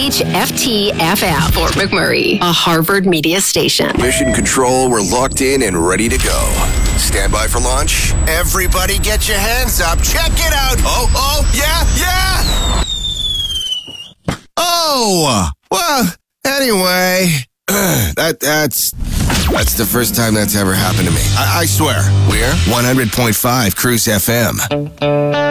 WHFT-FM, Fort McMurray, a Harvard media station. Mission Control, we're locked in and ready to go. Stand by for launch. Everybody get your hands up. Check it out. Oh, yeah. Oh, well, anyway, that's the first time that's ever happened to me. I swear. We're 100.5 Cruise FM.